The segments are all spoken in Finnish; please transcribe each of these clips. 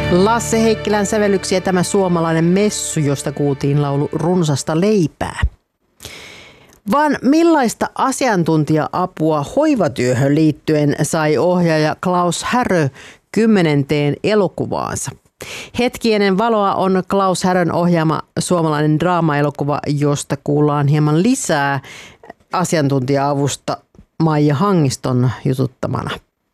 Lasse Heikkilän sävellyksiä tämä suomalainen messu, josta kuultiin laulu Runsasta leipää. Vaan millaista asiantuntija-apua hoivatyöhön liittyen sai ohjaaja Klaus Härö 10. elokuvaansa? Hetki ennen valoa on Klaus Härön ohjaama suomalainen draama-elokuva, josta kuullaan hieman lisää asiantuntija-avusta Maija Hangiston jututtamana.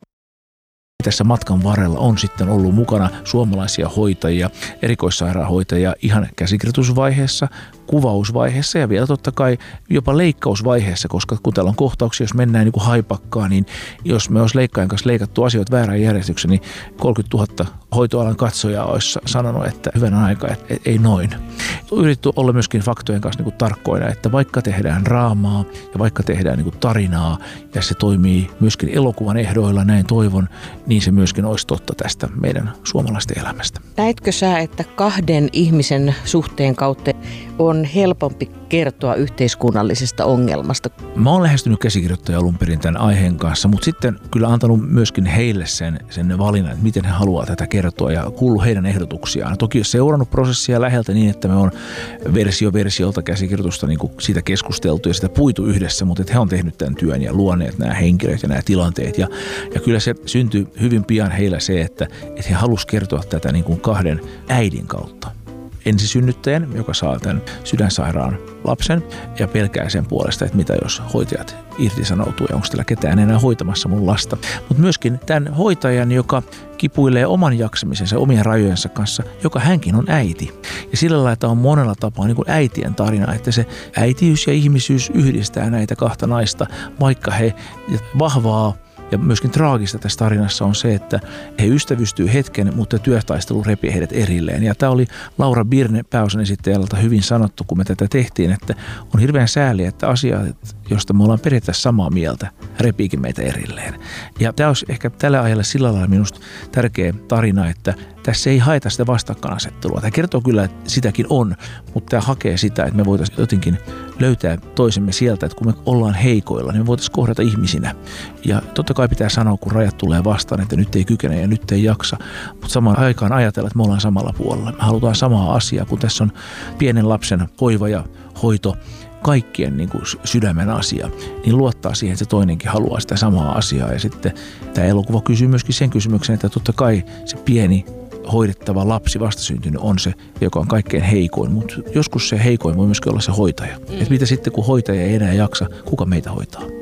Tässä matkan varrella on sitten ollut mukana suomalaisia hoitajia, erikoissairaanhoitajia ihan käsikirjoitusvaiheessa, kuvausvaiheessa ja vielä totta kai jopa leikkausvaiheessa, koska kun täällä on kohtauksia, jos mennään niin kuin haipakkaan, niin jos me olisi leikkaajan kanssa leikattu asioita väärään järjestykseen, niin 30 000 hoitoalan katsojaa olisi sanonut, että hyvänä aikaa, että ei noin. Yritetty olla myöskin faktojen kanssa niin kuin tarkkoina, että vaikka tehdään draamaa ja vaikka tehdään niin kuin tarinaa ja se toimii myöskin elokuvan ehdoilla, näin toivon, niin se myöskin olisi totta tästä meidän suomalaisten elämästä. Näetkö sä, että kahden ihmisen suhteen kautta on helpompi kertoa yhteiskunnallisesta ongelmasta? Mä oon lähestynyt käsikirjoittajia alun perin tämän aiheen kanssa, mutta sitten kyllä antanut myöskin heille sen valinnan, että miten he haluaa tätä kertoa ja kuullut heidän ehdotuksiaan. Toki olen seurannut prosessia läheltä niin, että me on versiolta käsikirjoitusta niin kuin siitä keskusteltu ja sitä puitu yhdessä, mutta että he on tehnyt tämän työn ja luoneet nämä henkilöt ja nämä tilanteet. Ja kyllä se syntyi hyvin pian heillä se, että he halusivat kertoa tätä niin kuin kahden äidin kautta. Ensisynnyttäjän, joka saa tämän sydänsairaan lapsen ja pelkää sen puolesta, että mitä jos hoitajat irtisanoutuu ja onko täällä ketään enää hoitamassa mun lasta. Mutta myöskin tämän hoitajan, joka kipuilee oman jaksamisensa, omien rajojensa kanssa, joka hänkin on äiti. Ja sillä lailla, että on monella tapaa niin kuin äitien tarina, että se äitiys ja ihmisyys yhdistää näitä kahta naista, vaikka he vahvaa ja myöskin traagista tässä tarinassa on se, että he ystävystyy hetken, mutta työtaistelu repii heidät erilleen. Ja tämä oli Laura Birne pääosan esittäjältä hyvin sanottu, kun me tätä tehtiin, että on hirveän sääli, että asiat, josta me ollaan periaatteessa samaa mieltä, repiikin meitä erilleen. Ja tämä olisi ehkä tällä ajalla sillä lailla minusta tärkeä tarina, että tässä ei haeta sitä vastakkainasettelua. Tämä kertoo kyllä, että sitäkin on, mutta tämä hakee sitä, että me voitaisiin jotenkin löytää toisemme sieltä, että kun me ollaan heikoilla, niin me voitaisiin kohdata ihmisinä. Ja totta kai pitää sanoa, kun rajat tulee vastaan, että nyt ei kykene ja nyt ei jaksa, mutta samaan aikaan ajatella, että me ollaan samalla puolella. Me halutaan samaa asiaa, kun tässä on pienen lapsen hoiva ja hoito, kaikkien niin kuin sydämen asia, niin luottaa siihen, että se toinenkin haluaa sitä samaa asiaa. Ja sitten tämä elokuva kysyy myöskin sen kysymyksen, että totta kai se pieni hoidettava lapsi vastasyntynyt on se, joka on kaikkein heikoin, mutta joskus se heikoin voi myöskin olla se hoitaja. Että mitä sitten, kun hoitaja ei enää jaksa, kuka meitä hoitaa?